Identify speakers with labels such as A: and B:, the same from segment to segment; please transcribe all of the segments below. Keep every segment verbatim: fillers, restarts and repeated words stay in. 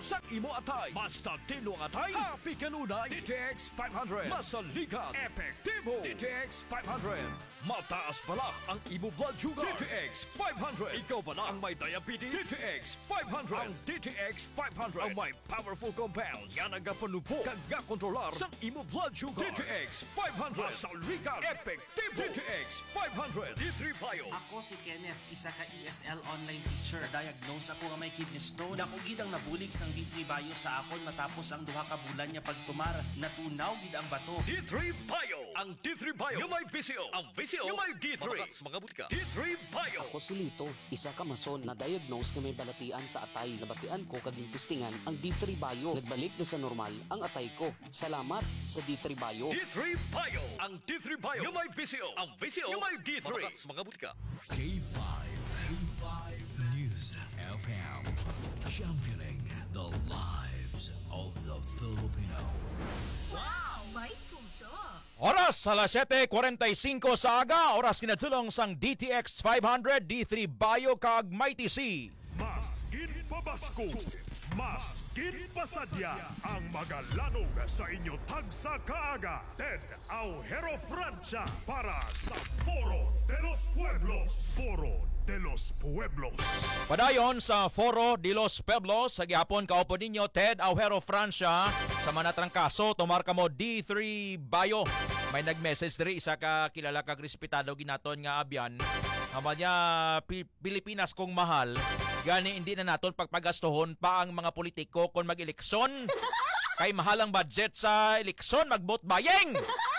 A: Sa imo atay, basta tino ang atay, happy kanunay. D T X five hundred, masaligat, epektibo. D T X five hundred, mataas pala ang imo blood sugar. D T X five hundred, ikaw pala ang may diabetes. D T X five hundred, ang D T X five hundred, ang may powerful compounds. Nga nagapanupo, kag nga kontrolar sa imo blood sugar. D T X five hundred, masaligat, epektibo. D T X five hundred, D three Bio.
B: Ako si Kenneth, isa ka E S L online teacher. Diagnose ako nga may kidney stone. Ako gid ang nabulig sang D three Bio sa akon matapos ang duha ka bulan niya pagtumar. Natunaw gid ang bato.
A: D three Bio, ang D three Bio, yung may V C O, ang V C O, yung may D three. Mga buti ka. D three Bio.
C: Ako si Lito, isa ka mason na diagnose nga may balatian sa atay. Nabatian ko kaging testingan ang D three Bio. Nagbalik na sa normal ang atay ko. Salamat sa D three Bio.
A: D three Bio, ang D three Bio, yung may V C O, ang V C O, yung may D three. Mga buti ka.
D: K five, K five News F M, championing the lives of the Filipino.
E: Wow! May puso!
F: Oras alas siyete forty-five sa aga, oras kinatulong sang D T X five hundred, D three Bio kag Mighty C.
G: Maskin pabasko, maskin pasadya ang magalanong sa inyo tagsa kaaga. Ted Aujero Francia para sa Foro de los Pueblos. Foro de los Pueblos.
F: Padayon sa Foro de los Pueblos, sa gihapon kaupo ninyo Ted Aujero Francia. Sa manatrang kaso, tumarka mo D three Bio. May nag-message diri isa ka kilala kag respetado ginaton nga abyan. Ama niya, Pi- Pilipinas kong mahal. Gani hindi na naton pagpagastuhon pa ang mga politiko kung mag-eleksyon. Kay mahal ang budget sa eleksyon, mag-vote buying.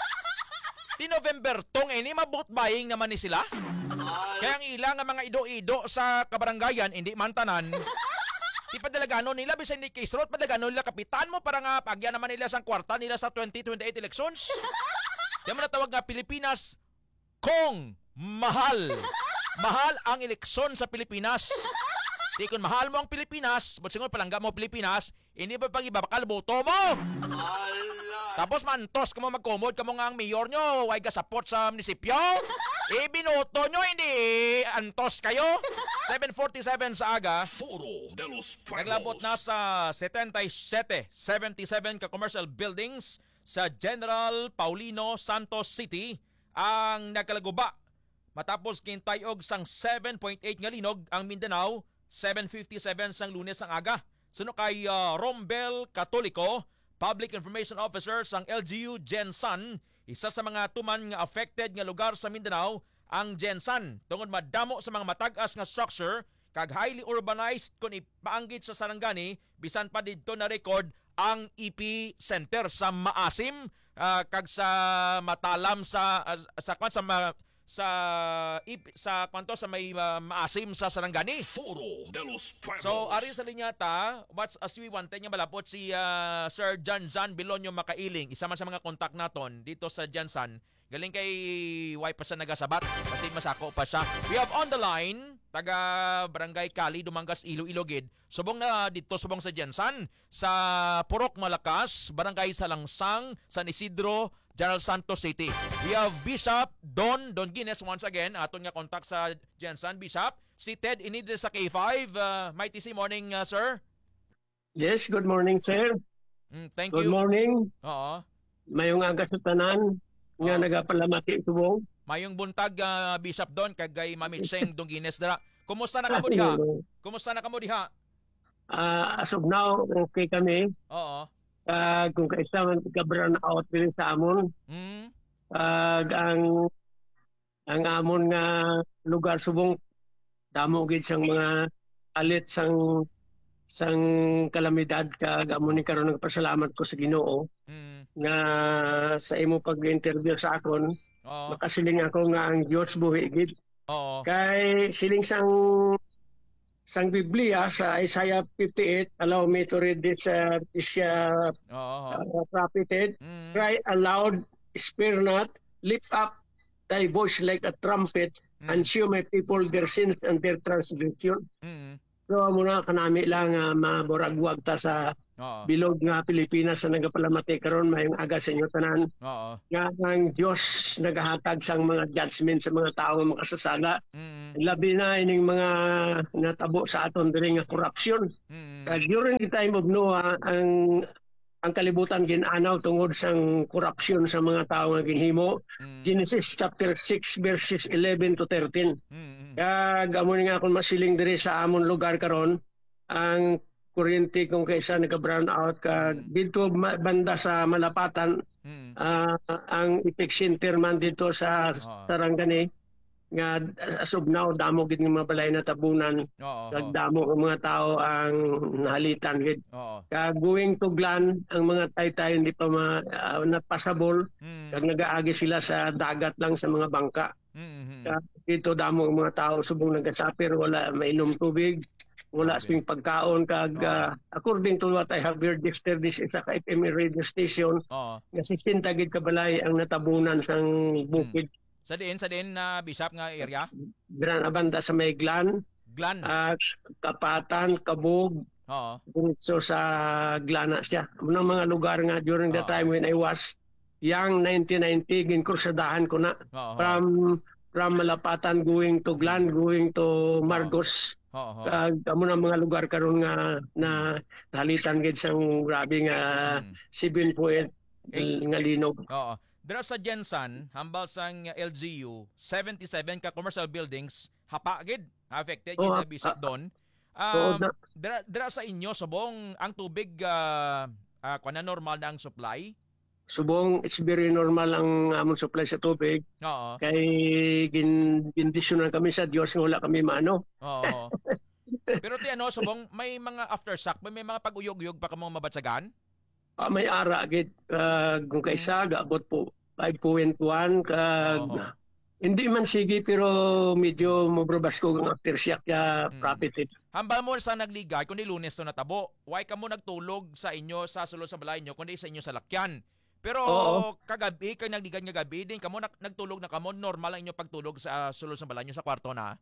F: Di November tong ini, mag-vote buying naman ni sila. Kaya ang ilang nga mga ido-ido sa kabaranggayan, hindi man tanan. Di padalagano nila, bisan ni case road, padalagano nila kapitan mo para nga pagyan naman nila sa kwarta nila sa twenty twenty-eight elections. Di mo natawag nga Pilipinas kung mahal. Mahal ang eleksyon sa Pilipinas. Di kung mahal mo ang Pilipinas, but siguro palangga mo Pilipinas, hindi ba pag iba bakal boto mo? Tapos mantos ka mo magkomod ka mo nga ang mayor nyo, huwag ka support sa munisipyo. E binoto nyo, hindi antos kayo. seven forty-seven sa aga.
A: Foro de los Pueblos.
F: Naglabot na sa seventy-seven, seventy-seven ka commercial buildings sa General Paulino Santos City ang nagkalaguba. Matapos kintayog sang seven point eight nga linog ang Mindanao, seven fifty-seven sang Lunes ang aga. Suno kay uh, Rombel Catolico, Public Information Officer sang L G U Gensan, isa sa mga tuman nga affected nga lugar sa Mindanao ang Gensan. Tungod madamo sa mga matag-as nga structure kag highly urbanized kung ipaanggit sa Sarangani, bisan pa didto na record ang E P Center sa Maasim uh, kag sa Matalam sa uh, sa sa, sa sa ip, sa kwanto sa may uh, Maasim sa Sarangani.
A: Foro de los Pueblos.
F: So ari sa linyata, what's as we wanted nga malapot si uh, Sir John Zan Bilonyo Makailing, isa man sa mga kontak naton dito sa Jansan. Galing kay wife pa siya nagasabat kasi masako pa siya. We have on the line taga Barangay Kali, Dumangas, Iloilo-Gid. Subong na dito subong sa Jansan sa Purok Malakas, Barangay Salangsang, San Isidro, General Santos City. We have Bishop Don Don Guinness once again, aton nga kontak sa Jansan. Bishop, si Ted Inid sa K five. Uh, Mighty C, morning uh, sir.
H: Yes, good morning, sir.
F: Mm, thank
H: Good
F: you.
H: morning.
F: Oo.
H: Mayong aga sa tanan nga
F: Oo.
H: nagapalamati subong.
F: Mayong buntag uh, Bishop Don kagay Mami Cheng Don Guinness dara. Kumusta na kamo diha? Kumusta na kamo diha?
H: Ah, as of now, okay kami.
F: Oo.
H: Uh, kung kaisa man pagka-brown out din sa amon.
F: Mm.
H: Uh, ang ang amon nga lugar subong damo gid sang mga alit sang sang kalamidad kag amon ni karon nagpasalamat ko sa Ginoo
F: Mm.
H: nga sa imo pag-interview sa akon.
F: Oo.
H: Makasiling ako nga ang Diyos buhi gid.
F: Oo.
H: Kay siling sang sang Biblia sa Isaiah fifty-eight, allow me to read this uh, this uh,
F: Oo.
H: uh, prophet.
F: Mm.
H: Cry aloud, spare not, lift up thy voice like a trumpet,
F: Mm.
H: and show my people their sins and their transgression.
F: Mm.
H: Pero muna kanami lang uh, maburagwag ta sa
F: Oo.
H: bilog nga Pilipinas sa nagapalamati karon mayong aga sa inyo tanan.
F: Oo.
H: Nga ang Dios nagahatag sang mga judgment sa mga tao nga makasasala.
F: Mm.
H: Labi na ining mga natabo sa aton diri nga korupsyon.
F: Mm.
H: Uh, during the time of Noah, ang ang kalibutan ginanaw tungod sang korupsyon sa mga tao nga ginhimo.
F: Mm.
H: Genesis chapter six verses eleven to thirteen.
F: Mm.
H: Kaya gamon nga akong masiling diri sa amon lugar karon ang kuryente kung kaysa nagka-brown out ka dito ma- banda sa Malapatan.
F: Mm.
H: ah, ang epic center man dito sa
F: Oo.
H: Sarangani nga as of now damo gid nga mga balay na tabunan.
F: Oo.
H: Kag damo ang mga tao ang nahalitan gid.
F: Oo.
H: Kag going to Glan ang mga taytay hindi pa ma, ah, napasabol.
F: Mm.
H: Kag nagaagi sila sa dagat lang sa mga bangka.
F: Mm.
H: Kag dito damo ang mga tao subong nagasapir, wala mainom tubig, wala
F: Okay.
H: sing pagkaon. Kag
F: Oo.
H: ah, according to what I have heard yesterday sa ka F M radio station,
F: Oo.
H: nga sixteen tagid kabalay ang natabunan sang bukid.
F: Sa diin sa diin na Bishop nga area?
H: Gran abanda sa may Glan,
F: Glan.
H: at Kapatan, Kabog,
F: Oo.
H: diretso sa Glana siya. Unang mga lugar nga during the
F: Oo.
H: time when I was young, nineteen ninety, ginkursadahan ko na.
F: Oo.
H: From from Malapatan going to Glan, going to Margos.
F: Oo.
H: Kag amo na mga lugar karon nga na halitan gid sang grabe nga
F: Mm.
H: seven point
F: Eh,
H: nga linog.
F: Oo. Dira sa Jensan, hambal sang L G U, seventy-seven ka commercial buildings hapa gid affected
H: Oo,
F: gid
H: ah,
F: na bisip
H: ah,
F: doon.
H: Oo,
F: Um,
H: na-
F: dira, dira sa inyo subong ang tubig uh, uh, na normal na ang supply.
H: Subong it's very normal ang amon supply sa tubig
F: Oo.
H: kay gin bendisyonan kami sa Dios nga wala kami maano.
F: Oo. Pero ti ano subong may mga aftershock, may, may mga pag-uyog-uyog pa kamo mabatsagan?
H: Ah, may ara gid uh, kung kaysa gaabot po five point one kag
F: Oo.
H: hindi man sige pero medyo mobrobas ko ang aftershock ya
F: Mm.
H: profit.
F: Hambal mo sa nagligay kundi Lunes to natabo. Why ka mo nagtulog sa inyo sa sulod sa balay nyo kundi sa inyo sa lakyan. Pero
H: Oo.
F: kagabi kay nagligay nga gabi din kamo nak- nagtulog na kamo normal ang inyo pagtulog sa sulod sa balay nyo sa kwarto na.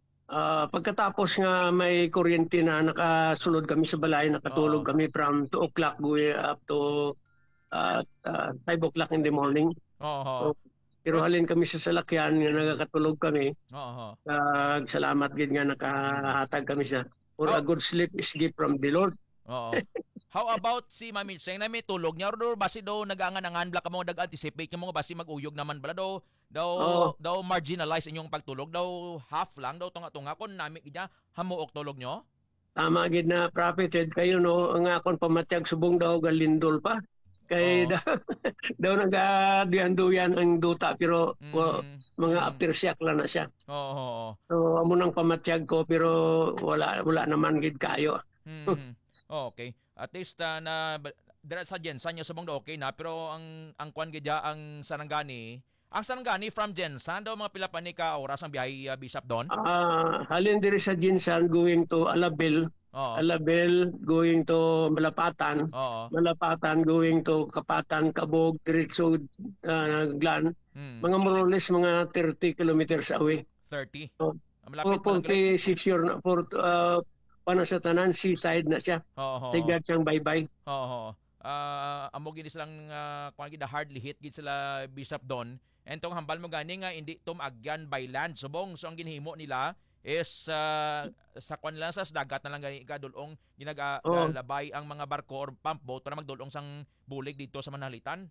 H: Ah, pagkatapos nga may kuryente na nakasulod kami sa balay, nakatulog
F: Oo.
H: kami from two o'clock going up to uh, uh, five o'clock in the morning.
F: Oo.
H: Pero halin kami sa salakyan nga nagakatulog kami.
F: Oo.
H: Kag salamat gid nga nakahatag kami siya. For
F: Oh.
H: a good sleep is gift from the Lord.
F: Oo. How about si Mami Cheng na may tulog niya or basi daw nag-angan-angan bla ka mo nag-anticipate ka mo basi mag-uyog naman bala daw daw
H: Oo.
F: daw marginalize inyong pagtulog daw half lang daw tunga-tunga kon nami gid hamuok tulog nyo.
H: Tama gid na profited kayo no ang akon pamatyag subong daw galindol pa. Kay
F: Oo.
H: daw, daw nagaduyan-duyan ang duta pero
F: Mm.
H: wa- mga
F: Mm.
H: aftershock lang na siya.
F: Oo. oo.
H: So amo nang pamatyag ko pero wala wala naman gid kayo.
F: Mm. Okay. At least uh, na dira sa Jensan nyo subong daw okay na pero ang ang kwan gid ya, ang Sarangani, ang Sarangani from Jensan daw mga pila pa ni ka oras ang biyahe uh, Bishop doon.
H: Ah, halin diri sa Ginsan going to Alabel,
F: Oo.
H: Alabel going to Malapatan,
F: Oo.
H: Malapatan going to Kapatan, Kabog, diretso uh, Glan.
F: Mm.
H: Mga more or less mga thirty kilometers away.
F: thirty.
H: Oh.
F: Malapit pa lang gali.
H: forty-six year na for uh, pana sa tanan seaside na siya.
F: Oo.
H: Tigad siyang bye-bye.
F: Oo. Ah, amo gid silang uh, kuan gid hardly hit gid sila Bishop Don. And tong hambal mo gani nga hindi tumagyan by land subong so ang ginhimo nila is uh, sa kuan lang sa dagat na lang gani kadulong
H: Oo.
F: ginag-labay ang mga barko or pump boat para magdulong sang bulig dito sa Manalitan.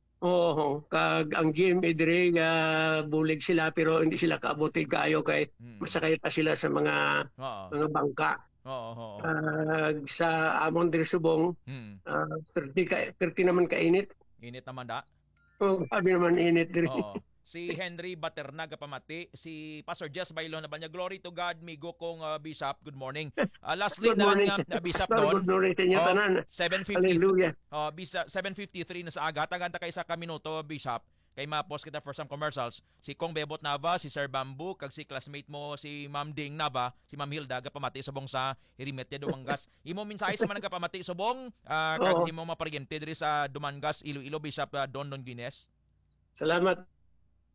H: Oo, kag ang G M A dire nga bulig sila pero hindi sila kaabuti kayo kay
F: Mm.
H: masakay pa sila sa mga
F: Oo.
H: mga bangka.
F: Oo. oo.
H: Kag sa amon dire subong
F: Hmm.
H: uh, thirty ka thirty naman kainit.
F: Init naman da.
H: Oh, sabi naman init dire.
F: Oo. Si Henry Baterna kapamati, si Pastor Jess Bailo na ba niya, glory to God, migo kong uh, Bishop, good morning. Uh, lastly
H: Good
F: na lang
H: morning,
F: nga,
H: sir.
F: na Bishop
H: Good
F: doon.
H: morning sa inyo
F: Oh,
H: tanan.
F: seven fifty.
H: Hallelujah.
F: Oh, Bishop seven fifty-three na sa aga. Tagantay kay sa ka minuto, Bishop. Kay mapos kita for some commercials. Si Kong Bebot Nava, si Sir Bamboo, kag si classmate mo si Ma'am Ding Nava, si Ma'am Hilda gapamati subong sa Hirimetya Dumangas. Imo mensahe sa man gapamati subong uh, kag
H: Oo.
F: si mo maparyente diri sa Dumangas, Iloilo, Bishop uh, Don Don Guinness.
H: Salamat.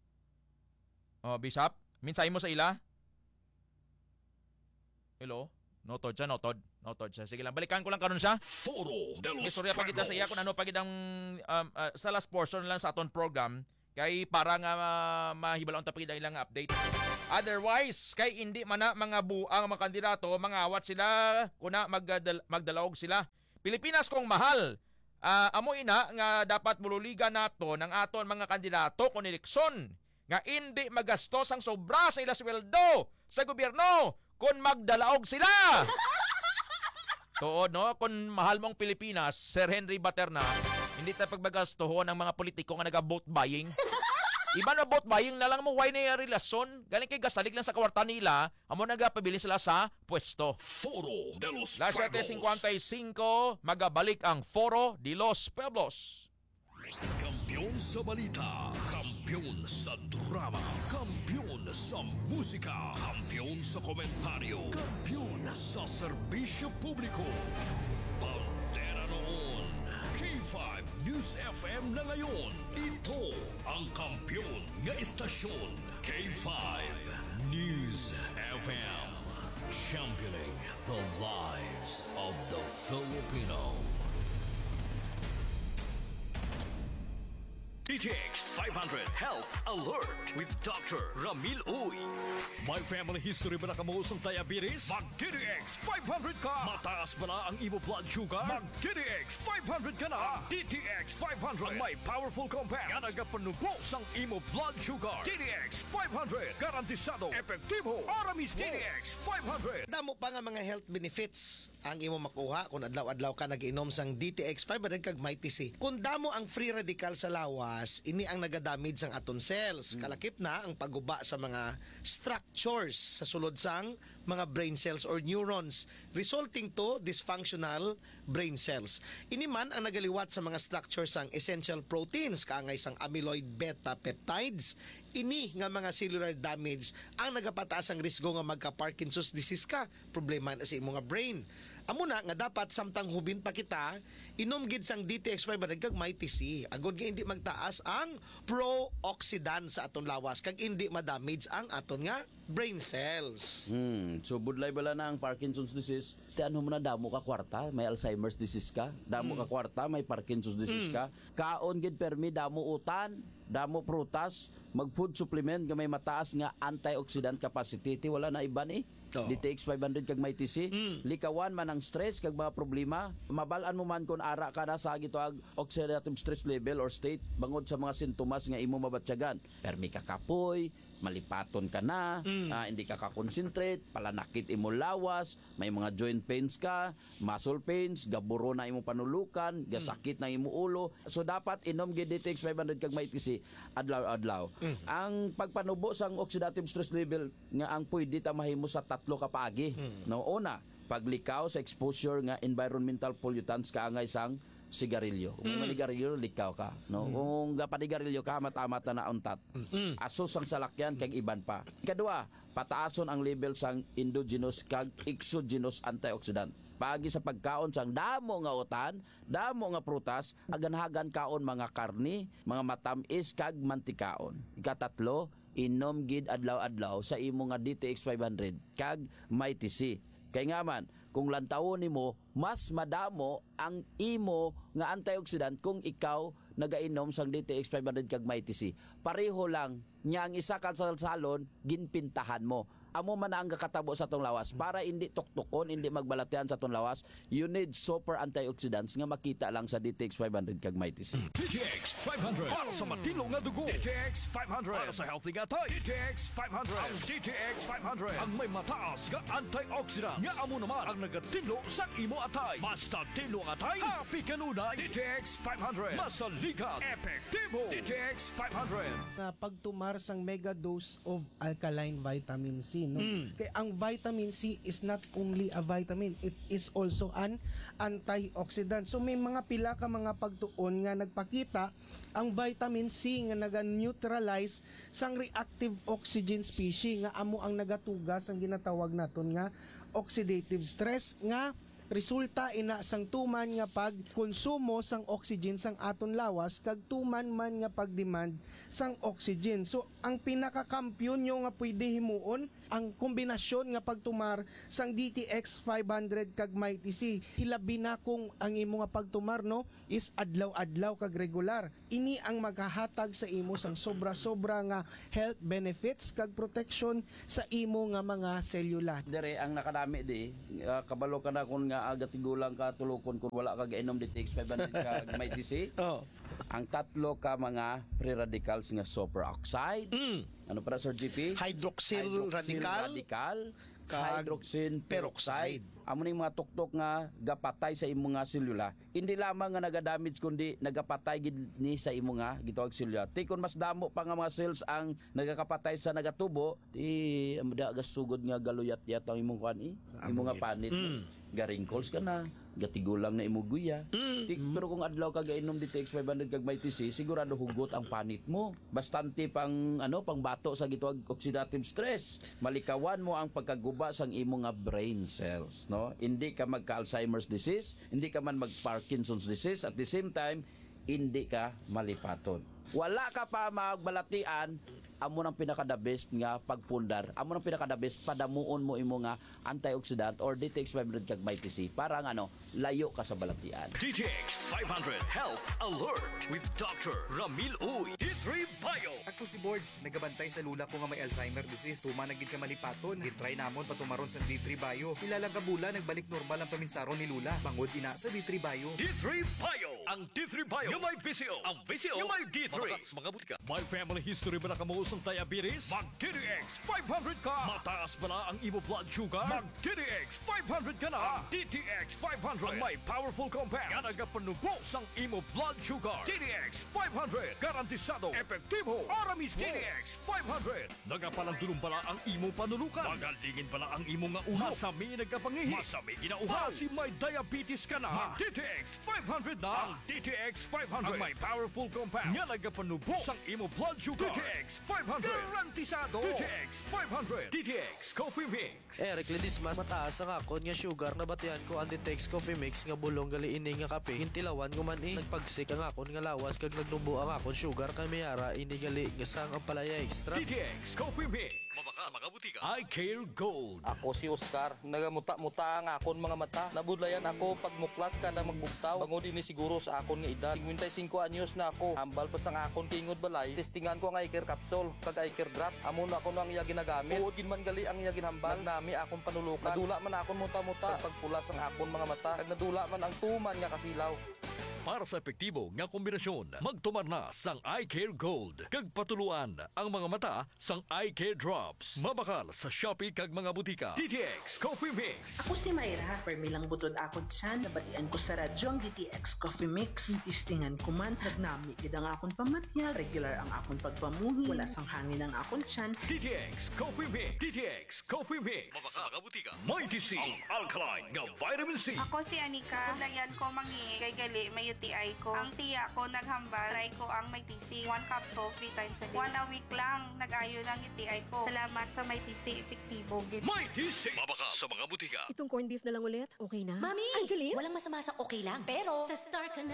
F: Oh, Bishop, mensahe mo sa ila? Hello? Notod siya, notod. Notod siya. Sige lang, balikan ko lang karon siya.
D: Foro de los
F: Istorya pa kita sa iya kung ano pa kitang um, uh, sa last portion lang sa aton program kay para nga uh, mahibalaon ta pa kita ilang update. Otherwise, kay hindi man na mga buang mga kandidato, mga awat sila kuna magdal- magdalaog sila. Pilipinas kong mahal. Uh, amo ina nga dapat mululigan nato ng aton mga kandidato kung eleksyon nga hindi magastos ang sobra sa ila sweldo sa gobyerno kung magdalaog sila. Tuod, no? Kung mahal mong Pilipinas, Sir Henry Baterna, hindi tayo pagbagastohon ng mga politiko nga naga-vote buying. Iba na vote buying na lang mo, why na yung relasyon? Galing kay gasalik lang sa kawarta nila, amo nagapabili sila sa pwesto.
D: Foro de los
F: Las
D: Pueblos.
F: seven fifty-five, magabalik ang Foro de los Pueblos.
D: Kampiyon sa balita, kampiyon sa drama, kampiyon sa musika, kampiyon sa komentaryo, kampiyon sa serbisyo publiko. Pantera noon, K five News F M na ngayon. Ito ang kampiyon nga istasyon, K five News F M. Championing the lives of the Filipino.
A: D T X five hundred Health Alert with Doctor Ramil Uy. May family history ba na kamuusong diabetes? Mag-D T X five hundred ka! Mataas ba na ang imo blood sugar? Mag-D T X five hundred ka na! D T X five hundred ang may powerful compound nga nagapanubos ang imo blood sugar. D T X five hundred garantisado, epektibo, para mismo. D T X five hundred.
I: Damo pa nga mga health benefits ang imo makuha kung adlaw-adlaw ka nag-inom sang D T X five hundred kag Mighty C. Kung damo ang free radical sa lawas, ini ang nagadamage sang aton cells. Kalakip na ang pagguba sa mga structures sa sulod sang mga brain cells or neurons, resulting to dysfunctional brain cells. Ini man ang nagaliwat sa mga structures sang essential proteins, kaangay sang amyloid beta peptides. Ini nga mga cellular damage ang nagapataas ang risgo nga magka-Parkinson's disease ka, problema na sa imong nga brain. Amo na nga dapat samtang hubin pa kita, inom gid sang D T X five hundred kag Mighty C. Agod nga hindi magtaas ang pro-oxidant sa aton lawas kag hindi ma-damage ang aton nga brain cells.
J: Hmm, so budlay bala na ang Parkinson's disease. Tiyan mo na damo ka kwarta, may Alzheimer's disease ka. Damo ka kwarta, may Parkinson's disease ka. Kaon gid permi damo utan, damo prutas, mag food supplement nga may mataas nga antioxidant capacity. Ti wala na iba ni.
I: Oh.
J: D T X five hundred kag Mighty C.
I: Mm.
J: Likawan man ang stress kag mga problema. Mabalaan mo man kung ara ka na sa gitoag oxidative stress level or state bangod sa mga sintomas nga imo mabatyagan. Permi ka kapoy, malipaton ka na,
I: Mm.
J: ah, hindi ka ka-concentrate, palanakit imo lawas, may mga joint pains ka, muscle pains, gaburo na imo panulukan, gasakit na imo ulo. So dapat inom gid D T X five hundred kag Mighty C adlaw-adlaw.
I: Mm.
J: Ang pagpanubo sang oxidative stress level nga ang pwede ta mahimo sa tatlo ka paagi.
I: Mm.
J: No, una, paglikaw sa exposure nga environmental pollutants kaangay sang sigarilyo. Kung mm. manigarilyo, likaw ka. No? Mm. Kung gapanigarilyo ka, matamat na nauntat.
I: Mm.
J: Asos ang salakyan kag iban pa. Ikadua, pataason ang level sang endogenous kag exogenous antioxidant. Pagi sa pagkaon sang damo nga utan, damo nga prutas, aganhagan kaon mga karni, mga matamis kag mantikaon. Ikatatlo, inom gid adlaw-adlaw sa imo nga D T X five hundred kag Mighty C. Kay nga man, kung lantawon nimo, mas madamo ang imo nga antioxidant kung ikaw nagainom sang D T X five hundred kag Mighty C. Pareho lang nya ang isa ka sa salon ginpintahan mo. Amo man ang kakatabo sa tong lawas para hindi tuktukon, hindi magbalatian sa tong lawas. You need super antioxidants nga makita lang sa D T X five hundred kag Mighty C.
A: D T X five hundred para sa matilong nga dugo. D T X five hundred para sa healthy nga tayo. D T X five hundred. Ang D T X five hundred ang may mataas nga antioxidant nga amo naman ang nagatilo sa imo atay. Basta tilo nga atay, happy kanunay. D T X five hundred masaligan, epektibo. D T X five hundred
K: na pagtumar sang mega dose of alkaline vitamin C, no?
I: Mm.
K: Kaya ang vitamin C is not only a vitamin, it is also an antioxidant. So may mga pila ka mga pagtuon nga nagpakita ang vitamin C nga naga-neutralize sang reactive oxygen species nga amo ang nagatugas ang ginatawag naton nga oxidative stress nga resulta ina sang tuman nga pagkonsumo sang oxygen sang aton lawas kag tuman man nga pagdemand sang oxygen. So ang pinakakampiyon nyo nga pwede himuon ang kombinasyon nga pagtumar sang D T X five hundred kag Mighty C. Hilabi na kung ang imo nga pagtumar no is adlaw-adlaw kag regular. Ini ang maghahatag sa imo sang sobra-sobra nga health benefits kag protection sa imo nga mga selula.
J: Dire ang nakadami di uh, kabalo ka na kung nga agatigulang ka tulukon kung wala ka gainom D T X five hundred kag Mighty C.
I: Oh.
J: Ang tatlo ka mga free radicals nga superoxide.
I: Mm.
J: Ano para Sir G P?
I: Hydroxyl, radical,
J: radical
I: kag
J: hydroxyl
I: peroxide.
J: Amo ning mga tuktok nga gapatay sa imo nga selula. Hindi lamang nga nagadamage kundi nagapatay gid ni sa imo nga gitawag selula. Ti kun mas damo pa nga mga cells ang nagakapatay sa nagatubo, di amda gasugod nga galuyat-yat ang imong kuan eh. Imo nga panit. Mm. Ga-wrinkles ka na, gatigulang na imo guya. Mm. Ti, pero kung adlaw ka gainom D T X five hundred kag Mighty C, sigurado hugot ang panit mo. Bastante pang ano, pang bato sa gitawag oxidative stress. Malikawan mo ang pagkaguba sang imo nga brain cells, no? Hindi ka magka-Alzheimer's disease, hindi ka man mag-Parkinson's disease, at the same time, hindi ka malipaton. Wala ka pa magbalatian, amo nang pinaka-the best nga pagpundar, amo nang pinaka-the best padamuon mo imo nga antioxidant or D T X five hundred kag Mighty C para nga ano, layo ka sa balatian.
A: D T X five hundred Health Alert with Doctor Ramil Uy. D three Bio.
L: Ako si Boards, nagabantay sa lula ko nga may Alzheimer disease. Tumanagid ka malipaton, gitry namon patumaron sa D three Bio. Ilang kabula nagbalik normal ang paminsaron ni lula. Bangod ina sa D three Bio.
A: D three Bio. Ang D three Bio yung may V C O. Ang V C O yung may D three. Mga butika. May family history ba na kamuos ng diabetes? Mag D T X five hundred ka. Mataas ba na ang imo blood sugar? Mag D T X five hundred ka na. Ang D T X five hundred ang may powerful compound nga nagapanubo sang imo blood sugar. D T X five hundred garantisado, epektibo, aramis mismo. D T X five hundred nagapalandulong bala ang imo panulukan. Magalingin bala ang imo nga ulo. Masami nagkapangihi. Masami ginauhaw. Si may diabetes ka na. Mag D T X five hundred na. Ang D T X five hundred ang may powerful compound nga nagapanubo sang imo blood sugar. D T X five hundred garantisado. D T X five hundred. D T X Coffee Mix.
M: Eric Ledismas, mataas ang akon nga sugar na batian ko ang D T X Coffee Mix nga bulong gali ini nga kape. Hintilawan ko man eh. Nagpagsik ang akon nga lawas kag nagnubo ang akon sugar kay mayara ini gali nga sang ang palaya extra.
A: D T X Coffee Mix. Mabaka sa mga butika. I Care Gold.
N: Ako si Oscar. Nagamuta-muta ang akon mga mata. Nabudlayan ako pagmuklat ka na magbugtaw. Bangod ini siguro sa akon nga edad. fifty-five anyos na ako. Ambal pa sang akon kingod balay. Testingan ko ang I Care capsule kag I Care drop. Amo na ako nang iya ginagamit. Uod gid man gali ang iya ginhambal. Nami akon panulukan. Nadula man akon muta-muta. Pagpulas ang akon mga mata. Kag nadula man ang tuman nga kasilaw.
A: Para sa epektibo nga kombinasyon, magtumar na sang I Care Gold. Kag patuluan ang mga mata sang I Care Drops. Mabakal sa Shopee kag mga butika. D T X Coffee Mix.
O: Ako si Mayra. Permilang butod akon siya. Nabatian ko sa radyo ang D T X Coffee Mix. Tistingan ko man. Nagnami gid ang akon pamatya. Regular ang akon pagpamuhi. Wala sang hangin ang akon siyan.
A: D T X Coffee Mix. D T X Coffee Mix. Mabakal sa mga butika. Mighty C. Ang alkaline nga vitamin C.
P: Ako si Anika. Kulayan ko mangi. Kay gali may U T I ko. Ang tiya ko naghambal. Try ko ang Mighty C. One capsule, three times a day. One a week lang. Nag-ayo ng U T I ko. Salamat sa Mighty C. Epektibo.
A: Mighty C. Mabaka sa mga butika.
Q: Itong corned beef na lang ulit. Okay na?
R: Mami!
Q: Angeline?
R: Walang masama sa okay lang. Pero, sa Star ka na.